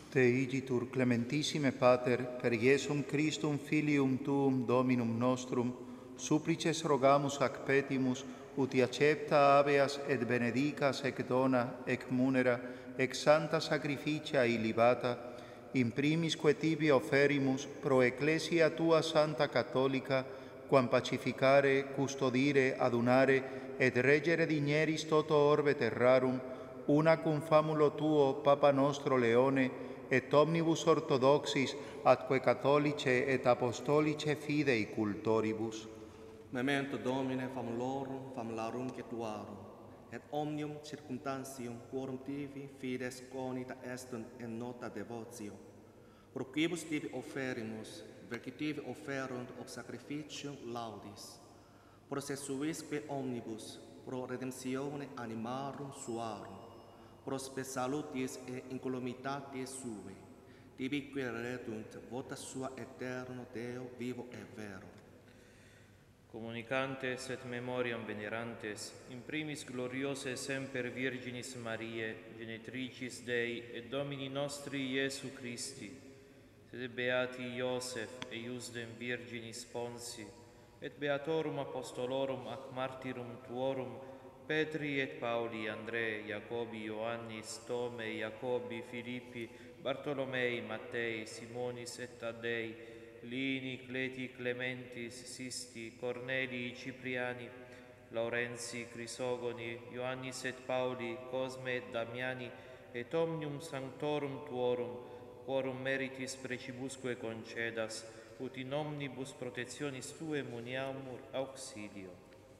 Te igitur clementissime Pater, per Iesum Christum filium tuum Dominum nostrum, supplices rogamus ac petimus, uti accepta habeas et benedicas ec dona, ec munera, ec santa sacrificia illibata, in primisque tibi offerimus pro ecclesia tua santa catholica, quam pacificare, custodire, adunare, et reggere digneris toto orbe terrarum, una cum famulo tuo, Papa nostro Leone, et omnibus orthodoxis atque catholice et apostolice fidei cultoribus. Memento Domine famularum cetuarum, et omnium circumstantium quorum tibi fides conita est in nota devotio. Pro quibus tibi offerimus, verci tibi offerunt ob sacrificium laudis, processuisque omnibus, pro redemptione animarum suarum, pro spe salutis et incolumitatis suae, tibique redunt vota sua eterno Deo vivo et vero. Communicantes et memoriam venerantes, in primis gloriose semper Virginis Mariae, genitricis Dei et Domini nostri Iesu Christi, sed beati Iosef et Iusdem Virginis Ponsi, et beatorum apostolorum ac martyrum tuorum, Petri et Pauli, Andrei, Jacobi, Ioannis, Tome, Jacobi, Filippi, Bartolomei, Mattei, Simonis et Taddei, Lini, Cleti, Clementis, Sisti, Cornelii, Cipriani, Laurenzi, Crisogoni, Ioannis et Pauli, Cosme et Damiani, et omnium sanctorum tuorum, quorum meritis precibusque concedas, ut in omnibus protectionis Tue muniamur auxilio.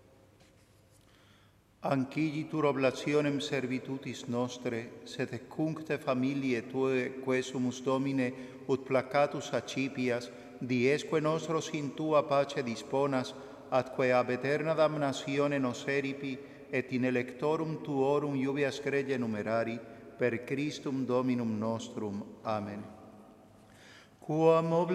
Anciditur oblationem servitutis nostre, sed cuncte familiae Tue quesumus Domine ut placatus accipias, diesque nostros in Tua pace disponas, atque ab eterna damnatione nos eripi, et in electorum Tuorum iubeas gregge numerari, per Christum Dominum nostrum. Amen. Quam